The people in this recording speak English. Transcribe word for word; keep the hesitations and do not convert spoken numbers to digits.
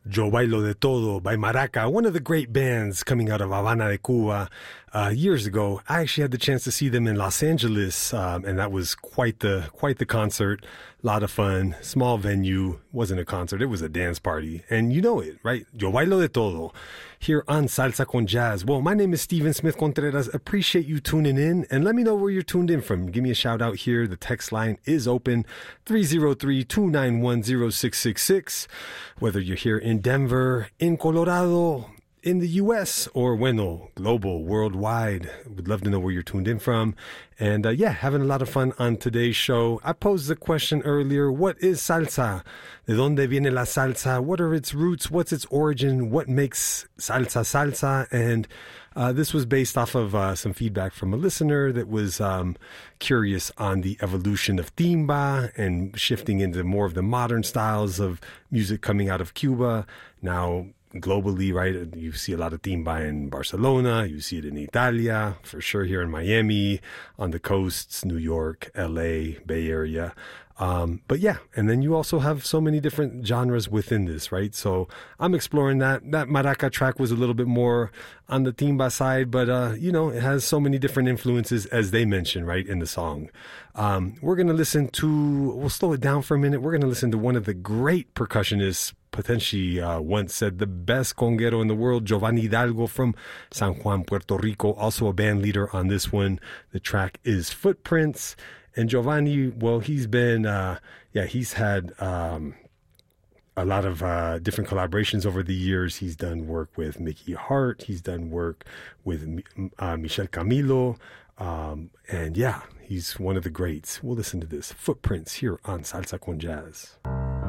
Yo Bailo de Todo by Maraca, one of the great bands coming out of Havana de Cuba. Uh, years ago, I actually had the chance to see them in Los Angeles, um, and that was quite the quite the concert. A lot of fun. Small venue. Wasn't a concert. It was a dance party. And you know it, right? Yo Bailo de Todo here on Salsa con Jazz. Well, my name is Steven Smith Contreras. Appreciate you tuning in, and let me know where you're tuned in from. Give me a shout out here. The text line is open, three oh three, two nine one, oh six six six. Whether you're here in Denver, in Colorado, in the U S, or, bueno, global, worldwide. Would love to know where you're tuned in from. And, uh, yeah, having a lot of fun on today's show. I posed the question earlier, what is salsa? ¿De dónde viene la salsa? What are its roots? What's its origin? What makes salsa salsa? And uh, this was based off of uh, some feedback from a listener that was um, curious on the evolution of timba and shifting into more of the modern styles of music coming out of Cuba. Now, globally, right, you see a lot of timba in Barcelona, you see it in Italia, for sure here in Miami, on the coasts, New York, L A, Bay Area. Um, but yeah, and then you also have so many different genres within this, right? So I'm exploring that. That Maraca track was a little bit more on the timba side, but, uh, you know, it has so many different influences, as they mentioned, right, in the song. Um, we're going to listen to, we'll slow it down for a minute. We're going to listen to one of the great percussionists, potentially uh, once said the best conguero in the world, Giovanni Hidalgo from San Juan, Puerto Rico, also a band leader on this one. The track is Footprints. And Giovanni, well, he's been, uh, yeah, he's had um, a lot of uh, different collaborations over the years. He's done work with Mickey Hart. He's done work with uh, Michel Camilo. Um, and yeah, he's one of the greats. We'll listen to this, Footprints, here on Salsa con Jazz.